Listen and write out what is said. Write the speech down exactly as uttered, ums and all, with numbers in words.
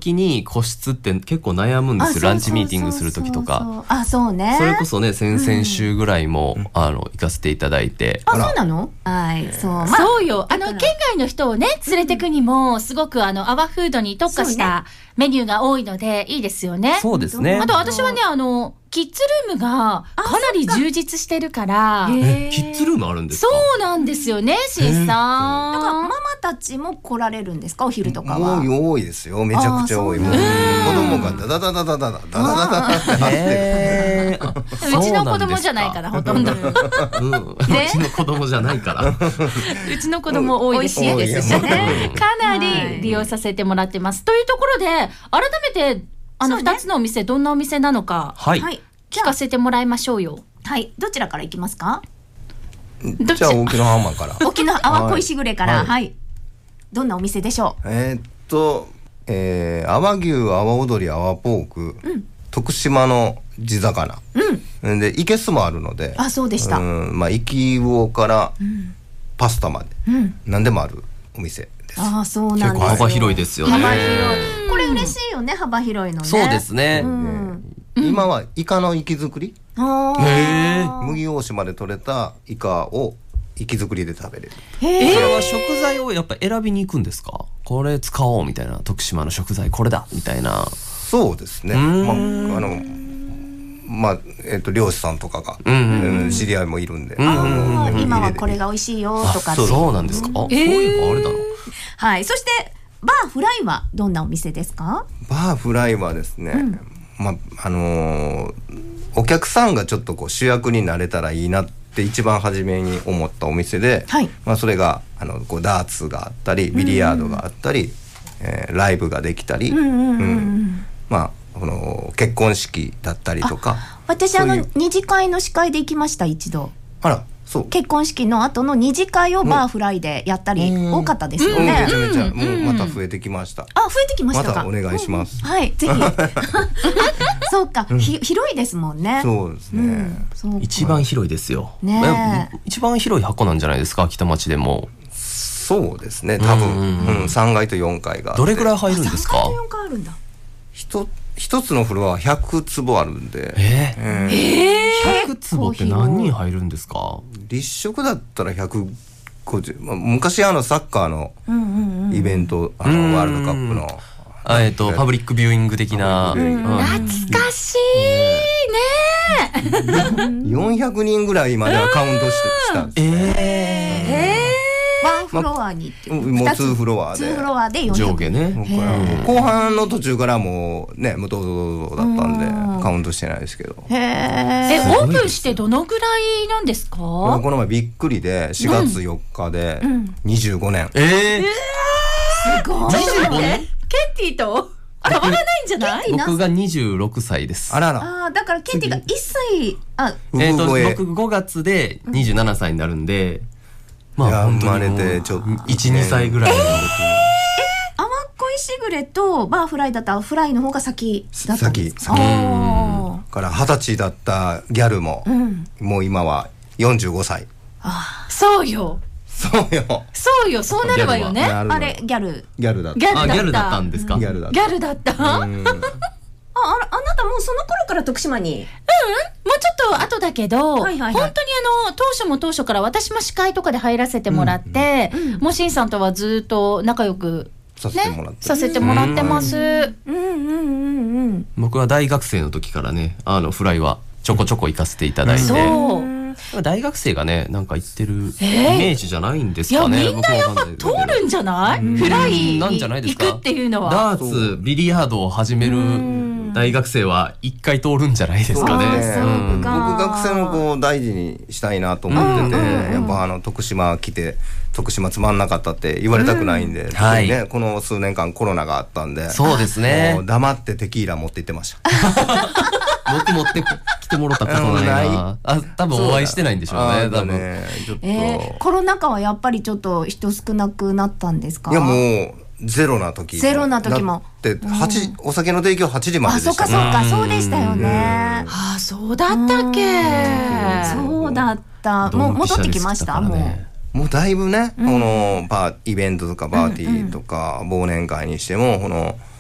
時に個室って結構悩むんですよ。ランチミーティングする時とか。 あ、そうね。 それこそね、先々週ぐらいも、うん、あの行かせていただいて。 あ、そうなの？はい、そう、まあ、 そうよ。あの県外の人をね連れてくにもすごくあのアワフードに特化したメニューが多いのでいいですよね。 そうですね。 あと私はね、あのキッズルームがかなり充実してるから。 え、キッズルームあるんですか？ そうなんですよね、しんさん。だからママたちも来られるんですか、お昼とかは？ もう多いですよ、めちゃくちゃ多い。もう子供がダダダダダダダダダダダって走ってる。うちの子供じゃないからほとんど。うちの子供じゃないから。 うちの子供多いですしですしね。かなり利用させてもらってます。というところで改めてあのふたつのお店、どんなお店なのか、はい、聞かせてもらいましょうよ。 はい、どちらから行きますか？ じゃあ沖縄浜から。 沖縄淡小石暮から、はい、はい、どんなお店でしょう？ えー、っと、えー、阿波牛、阿波踊り、阿波ポーク、うん、徳島の地魚、うん、でいけすもあるので、 あ、そうでした。 うん、まあ生き魚からパスタまで、うん、何でもあるお店です。 あ、そうなんですよ。 結構幅広いですよね。 幅広い。これ嬉しいよね、幅広いのね。 そうですね。 うん、今はイカの活き作り、へー、麦大島で採れたイカを活き作りで食べれる。 へー、それは食材をやっぱ選びに行くんですか？これ使おうみたいな、徳島の食材これだみたいな。 そうですね。まあ、あのまあえー、と漁師さんとかが、うんうん、知り合いもいるんで、 あ、うん、今はこれが美味しいよとかって。 そうなんですか？あ、えー、そういうのあれだな。 はい。そしてバーフライはどんなお店ですか？ バーフライはですね、うん、まああのー、お客さんがちょっとこう主役になれたらいいなって一番初めに思ったお店で、はい、まあ、それがあのこうダーツがあったりビリヤードがあったり、うん、えー、ライブができたり、うんうんうん、まあこの結婚式だったりとか。 私あの二次会の司会で行きました、一度。 あら、そう。 結婚式の後の二次会をバーフライでやったり、多かったですよね。 めちゃめちゃもうまた増えてきました。 あ、増えてきましたか。 またお願いします。 はい、ぜひ。そうか、ひ広いですもんね。 そうですね。 一番広いですよ。ね、一番広い箱なんじゃないですか、北町でも。 そうですね、多分さんがいとよんかいが。 どれぐらい入るんですか？ さんがいとよんかいあるんだ。 一一つのフロアひゃくつぼあるんで。 えー、えー、ひゃくつぼって何人入るんですか？ 立食だったらひゃくごじゅう、まあ、昔あのサッカーのイベント、あのワールドカップのあ、えっとパブリックビューイング的な、 うん、懐かしいね。 よんひゃくにんぐらいまではカウントしてしたんですね。 えーワンフロアにっていう、 もうツーフロアでツーフロアでよんひゃく上下ね。 後半の途中からもうね無糖だったんでカウントしてないですけど。 へえ。オープンしてどのぐらいなんですか？この前びっくりでしがつよっかでにじゅうごねん。 ええ。 すごい。 にじゅうごねん？ケンティと変わらないんじゃない？ 僕がにじゅうろくさいです。 あらら。 あ、だからケンティがいっさい、あ、 えっと僕ごがつでにじゅうななさいになるんで。 まあ生まれてちょっといち、にさいぐらいの時に。 淡小石暮とバーフライだったらフライの方が先だったんですか？ 先からはたちだったギャルも、うん、もう今はよんじゅうごさい。 ああ、そうよ。 そうよ。 そうよ、そうなるわよね。 あれギャル。 ギャルだった。 ギャルだったんですか？ ギャルだった。 ギャルだった。 あ、あなたもうその頃から徳島に？ うん、もうちょっと後だけど、はいはいはい、本当にあの当初も当初から私も司会とかで入らせてもらって、うんうん、もうしんさんとはずっと仲良く、 ね、させてもらって、 させてもらってます。うんうんうんうん。 僕は大学生の時からね、あのフライはちょこちょこ行かせていただいて、 そう。 大学生がねなんか行ってるイメージじゃないんですかね。 いやみんなやっぱ通るんじゃない？フライなんじゃないですか？ 行くっていうのは。 ダーツ、ビリヤードを始める大学生は一回通るんじゃないですかね。 僕学生の子を大事にしたいなと思ってて、やっぱあの徳島来て徳島つまんなかったって言われたくないんで、はい、ね、この数年間コロナがあったんで、 そうですね。 黙ってテキーラ持って行ってました。 僕持ってきてもらったことないな。あ、多分お会いしてないんでしょうね。多分。 ちょっとえー、コロナ禍はやっぱりちょっと人少なくなったんですか？ いやもうゼロな時。 ゼロな時も。 で、八、お酒の提供はちじまででした。 あ、そっかそっか、そうでしたよね。 ああ、そうだったっけ。 そうだった。もう戻ってきました。もう。もうだいぶね、このバーイベントとかパーティーとか忘年会にしてもこの